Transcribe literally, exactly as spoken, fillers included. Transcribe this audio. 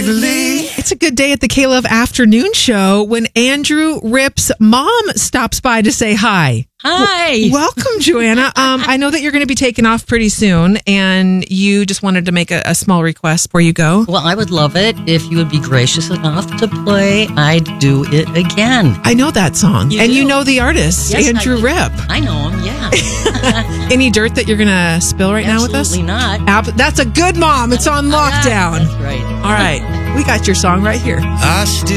Beverly. It's a good day at the K-Love Afternoon Show when Andrew Rip's mom stops by to say hi. Hi. W- welcome, Joanna. Um, I know that you're going to be taking off pretty soon, and you just wanted to make a, a small request before you go. Well, I would love it if you would be gracious enough to play I'd Do It Again. I know that song. You and do? you know the artist, Yes, Andrew I, Rip. I know him, yeah. Any dirt that you're going to spill right now with us? Absolutely not. Ab- That's a good mom. It's on lockdown. That's right. All right. We got your song right here. I still